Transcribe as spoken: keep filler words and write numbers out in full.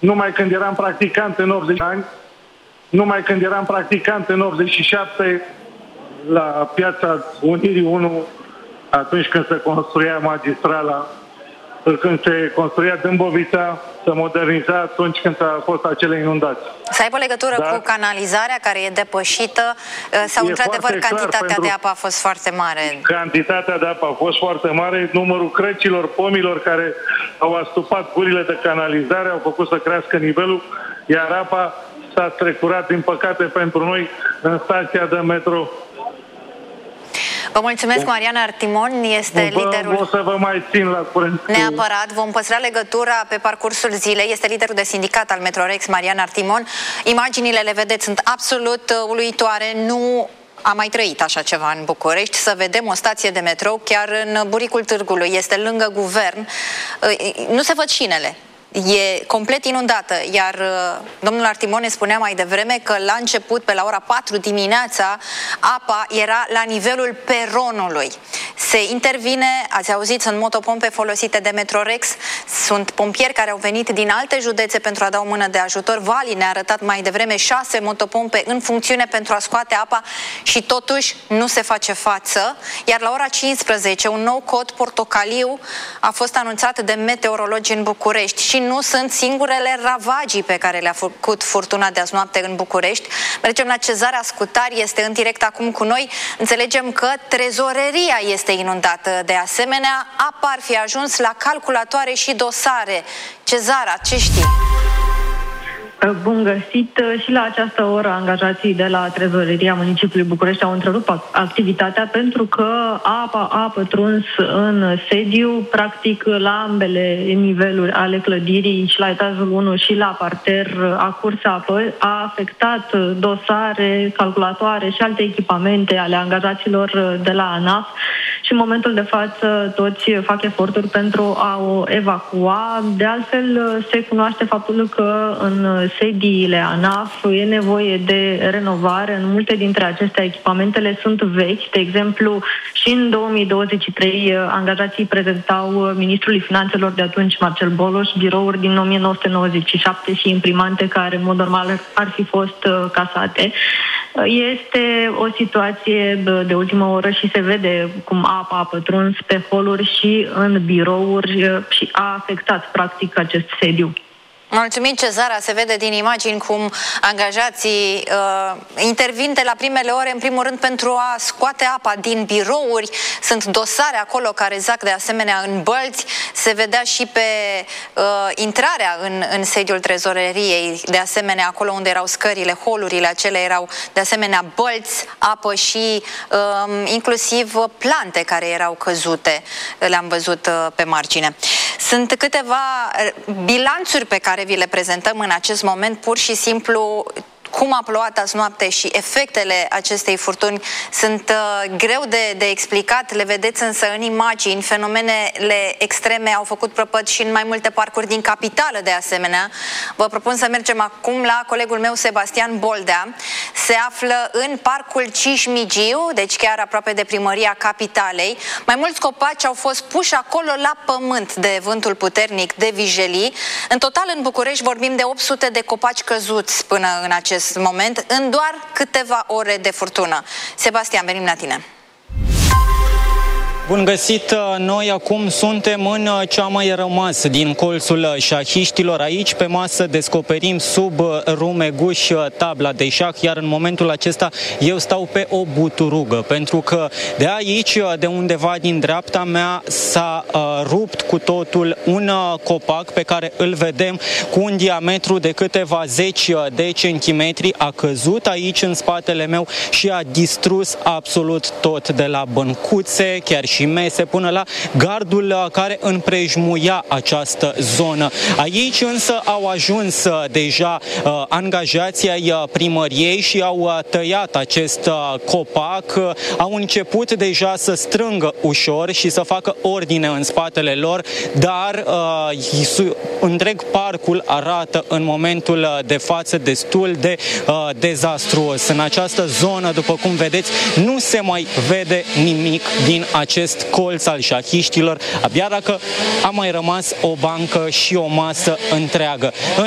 numai când eram practicant în optzeci ani, numai când eram practicant în optzeci și șapte, la Piața Unirii unu, atunci când se construia magistrala, când se construia Dâmbovița, se moderniza atunci când a fost acele inundații. Să aibă legătură da? cu canalizarea care e depășită sau, într-adevăr, cantitatea de apă a fost foarte mare? Cantitatea de apă a fost foarte mare, numărul crăcilor, pomilor care au astupat gurile de canalizare au făcut să crească nivelul, iar apa s-a strecurat, din păcate pentru noi, în stația de metro. Vă mulțumesc, Marian Artimon, este vă, liderul... O să vă mai țin la curent. Neapărat, vom păstra legătura pe parcursul zilei. Este liderul de sindicat al Metrorex, Marian Artimon. Imaginile, le vedeți, sunt absolut uluitoare. Nu am mai trăit așa ceva în București, să vedem o stație de metrou chiar în buricul târgului. Este lângă guvern. Nu se văd șinele. E complet inundată, iar uh, domnul Artimon ne spunea mai devreme că la început, pe la ora patru dimineața, apa era la nivelul peronului. Se intervine, ați auzit, sunt motopompe folosite de Metrorex, sunt pompieri care au venit din alte județe pentru a da o mână de ajutor. Vali ne-a arătat mai devreme șase motopompe în funcțiune pentru a scoate apa și totuși nu se face față. Iar la ora cincisprezece, un nou cod portocaliu a fost anunțat de meteorologi în București și nu sunt singurele ravagii pe care le-a făcut furtuna de azi noapte în București. Mergem la Cezara Scutari, este în direct acum cu noi. Înțelegem că trezoreria este inundată. De asemenea, apa ar fi ajuns la calculatoare și dosare. Cezara, ce știi? Bun găsit! Și la această oră angajații de la Trezoreria Municipiului București au întrerupt activitatea pentru că apa a pătruns în sediu, practic la ambele niveluri ale clădirii, și la etajul unu și la parter a curs apă, a afectat dosare, calculatoare și alte echipamente ale angajaților de la ANAF și în momentul de față toți fac eforturi pentru a o evacua. De altfel, se cunoaște faptul că în sediile ANAF e nevoie de renovare. În multe dintre aceste echipamentele sunt vechi. De exemplu, și în două mii douăzeci și trei angajații prezentau ministrului finanțelor de atunci, Marcel Boloș, birouri din o mie nouă sute nouăzeci și șapte și imprimante care, în mod normal, ar fi fost casate. Este o situație de ultimă oră și se vede cum apa a pătruns pe holuri și în birouri și a afectat, practic, acest sediu. Mulțumim, Cezara. Se vede din imagini cum angajații uh, intervin de la primele ore, în primul rând, pentru a scoate apa din birouri. Sunt dosare acolo care zac de asemenea în bălți. Se vedea și pe uh, intrarea în, în sediul trezoreriei, de asemenea, acolo unde erau scările, holurile acelea erau de asemenea bălți, apă și uh, inclusiv plante care erau căzute. Le-am văzut uh, pe margine. Sunt câteva bilanțuri pe care vi le prezentăm în acest moment, pur și simplu cum a plouat azi noapte și efectele acestei furtuni sunt uh, greu de, de explicat. Le vedeți însă în imagini. Fenomenele extreme au făcut prăpăd și în mai multe parcuri din capitală de asemenea. Vă propun să mergem acum la colegul meu Sebastian Boldea. Se află în parcul Cismigiu, deci chiar aproape de primăria capitalei. Mai mulți copaci au fost puși acolo la pământ de vântul puternic de vijelii. În total în București vorbim de opt sute de copaci căzuți până în acest moment, în doar câteva ore de furtună. Sebastian, venim la tine. Bun găsit! Noi acum suntem în ce a mai rămas din colțul șahiștilor. Aici, pe masă, descoperim sub rumeguș tabla de șah, iar în momentul acesta eu stau pe o buturugă, pentru că de aici, de undeva din dreapta mea, s-a uh, rupt cu totul un uh, copac pe care îl vedem cu un diametru de câteva zeci de centimetri. A căzut aici în spatele meu și a distrus absolut tot, de la băncuțe, chiar și și mese, până la gardul care împrejmuia această zonă. Aici însă au ajuns deja uh, angajații ai primăriei și au uh, tăiat acest uh, copac, uh, au început deja să strângă ușor și să facă ordine în spatele lor, dar uh, întreg parcul arată în momentul de față destul de uh, dezastruos. În această zonă, după cum vedeți, nu se mai vede nimic din acest colț al șahiștilor, abia dacă a mai rămas o bancă și o masă întreagă.